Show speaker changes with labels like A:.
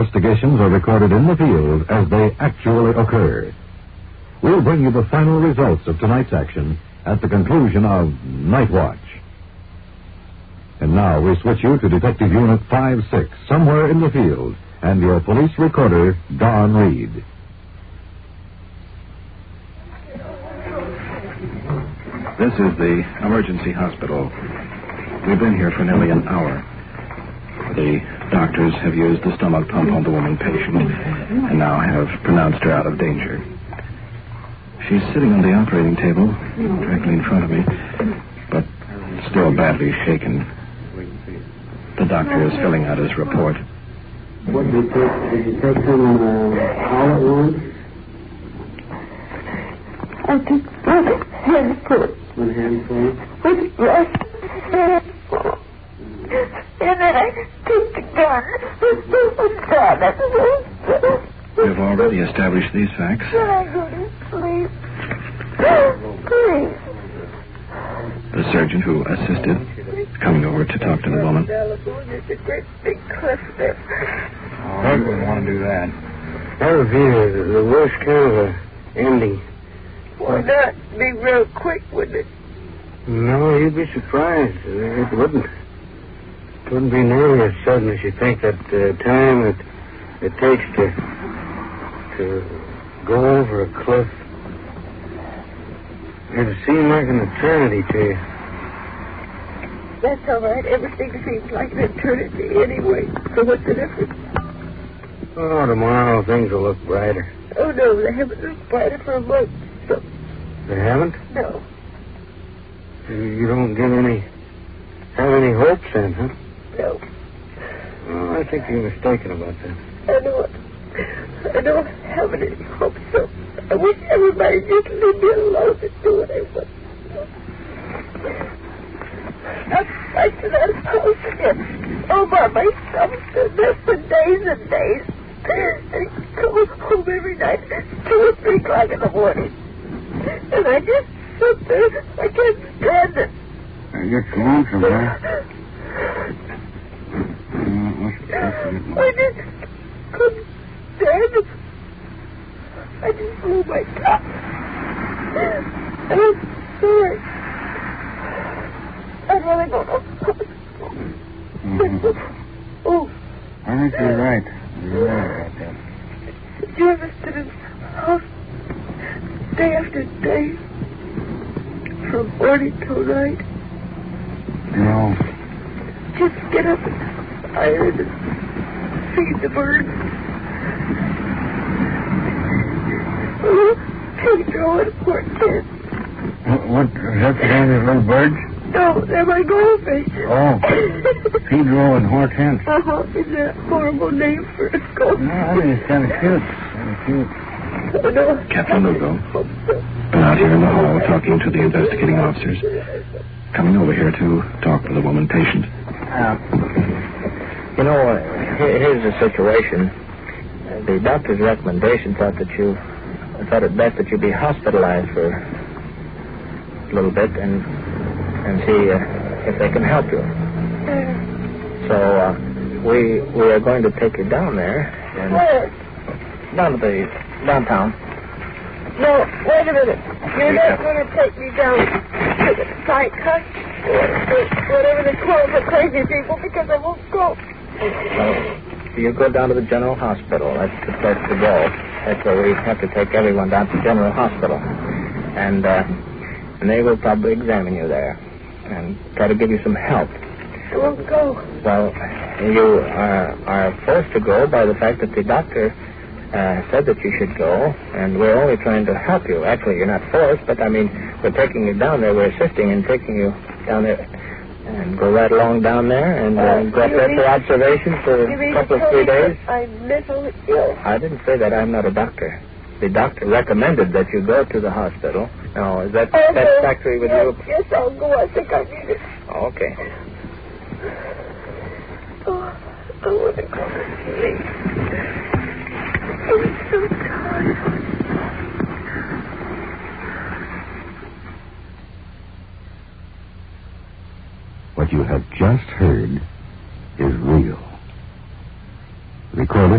A: Investigations are recorded in the field as they actually occur. We'll bring you the final results of tonight's action at the conclusion of Night Watch. And now we switch you to Detective Unit 5-6, somewhere in the field, and your police recorder, Don Reed.
B: This is the emergency hospital. We've been here for nearly an hour. The doctors have used the stomach pump on the woman patient and now have pronounced her out of danger. She's sitting on the operating table directly in front of me, but still badly shaken. The doctor is filling out his report.
C: What did you take them all at once?
D: I took one handful.
C: One handful?
D: With breast handful. And then I took the gun and shot it.
B: We've already established these facts.
D: Then I go to sleep. Please.
B: The surgeon who assisted is coming over to talk to the woman.
D: There's a great big cliff there.
C: I wouldn't want to do that. That would be the worst kind of a ending.
D: Why not? Be real quick, wouldn't it?
C: No, you'd be surprised. It wouldn't. It wouldn't be nearly as sudden as you think. That time it takes to go over a cliff. It'd seem like an eternity to you.
D: That's all right. Everything seems like an eternity anyway. So what's the difference?
C: Oh, tomorrow things will look brighter.
D: Oh, no, they haven't looked brighter for a month. So,
C: They haven't?
D: no.
C: You don't have any hopes then, huh?
D: No.
C: Oh, I think you're mistaken about that.
D: I don't have any hope, so I wish everybody just leave me alone and do what I want. I'm back to that house again, all by myself, and there for days and days. And come home every night, 2 or 3 o'clock in the morning. And I just sit there, I can't stand it.
C: I get lonesome, huh?
D: I just couldn't stand it. I just blew my top. And I'm sorry. I'd rather go to hospital. Oh.
C: I think you're right. You're right about that.
D: Did you ever sit in the house day after day? From morning till night?
C: No.
D: Just get up and iron and feed the birds. Pedro and Hortense.
C: What? Is that the name of the little birds?
D: No, they're my goldfish.
C: Oh. Pedro and Hortense.
D: Isn't that a horrible name for a goldfish?
C: No, I think it's kind of cute.
D: Oh, no.
B: Captain Lugo, been out here in the hall talking to the investigating officers. Coming over here to talk to the woman patient.
E: Here's the situation. The doctor's recommendation thought it best that you be hospitalized for a little bit and see if they can help you. So we are going to take you down there and
D: Where?
E: down to the downtown.
D: No, wait a minute. You're not going to take me down to the psych, huh? Whatever they call the crazy people, because I won't go.
E: You go down to the general hospital. That's the place to go. That's where we have to take everyone down to the general hospital. And they will probably examine you there and try to give you some help.
D: I won't go.
E: Well, you are forced to go by the fact that the doctor said that you should go, and we're only trying to help you. Actually, you're not forced, but, we're taking you down there. We're assisting in taking you down there. And go right along down there and go up there for observation for a couple of 3 days.
D: I'm mentally ill.
E: I didn't say that. I'm not a doctor. The doctor recommended that you go to the hospital. Now, is that satisfactory with you?
D: Yes, I'll go. I think I need it.
E: Oh, okay.
D: Oh, I want to go to sleep. I'm so tired.
A: What you have just heard is real. Recorded